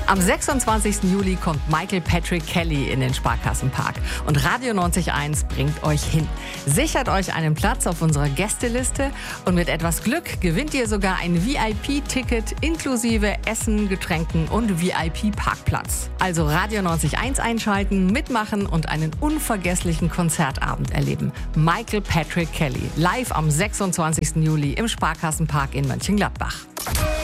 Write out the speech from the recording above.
Am 26. Juli kommt Michael Patrick Kelly in den Sparkassenpark und Radio 90.1 bringt euch hin. Sichert euch einen Platz auf unserer Gästeliste und mit etwas Glück gewinnt ihr sogar ein VIP-Ticket inklusive Essen, Getränken und VIP-Parkplatz. Also Radio 90.1 einschalten, mitmachen und einen unvergesslichen Konzertabend erleben. Michael Patrick Kelly, live am 26. Juli im Sparkassenpark in Mönchengladbach.